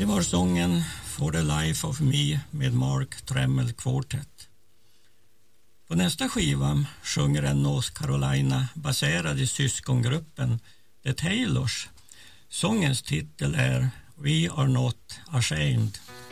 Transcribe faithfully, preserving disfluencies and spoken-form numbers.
var sången For the Life of Me med Mark Tremmel Quartet. På nästa skiva sjunger den North Carolina-baserade syskongruppen The Taylors. Sångens titel är We Are Not Ashamed.